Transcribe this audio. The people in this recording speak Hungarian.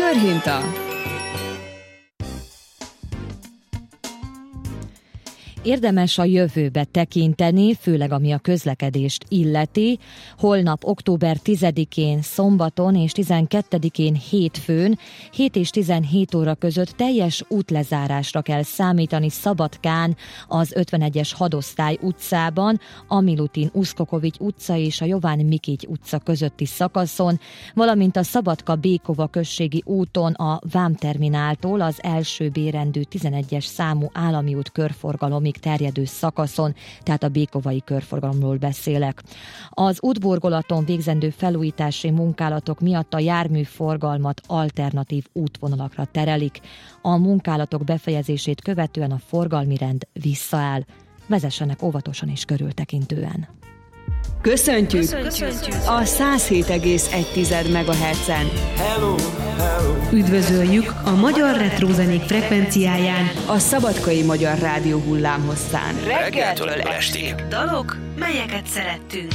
Körhinta. Érdemes a jövőbe tekinteni, főleg ami a közlekedést illeti. Holnap október 10-én szombaton és 12-én hétfőn 7 és 17 óra között teljes útlezárásra kell számítani Szabadkán az 51-es Hadosztály utcában, a Milutin-Uszkokovics utca és a Jován Mikics utca közötti szakaszon, valamint a Szabadka-Békova községi úton a vámtermináltól az első B-rendű 11-es számú állami út körforgalomig terjedő szakaszon, tehát a békovai körforgalomról beszélek. Az útburgolaton végzendő felújítási munkálatok miatt a járműforgalmat alternatív útvonalakra terelik. A munkálatok befejezését követően a forgalmi rend visszaáll. Vezessenek óvatosan és körültekintően. Köszöntjük a 107,1 MHz-en. Üdvözöljük a magyar retrózenék frekvenciáján, a Szabadkai Magyar Rádió hullámhosszán. Reggeltől estig. Dalok, melyeket szerettünk.